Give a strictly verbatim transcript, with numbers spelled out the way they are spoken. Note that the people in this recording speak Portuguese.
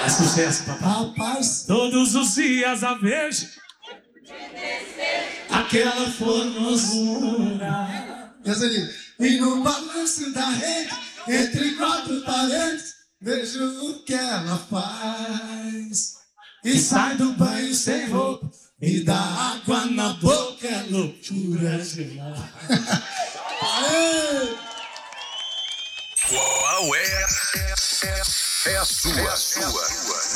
É sucesso, papai. Rapaz, Todos os dias a vejo aquela formosura. Deus ali. E no balanço da rede, entre quatro paredes, vejo o que ela faz. E sai do banho sem roupa, e dá água na boca, é loucura geral. Qual é? É, é, é a sua, é a sua.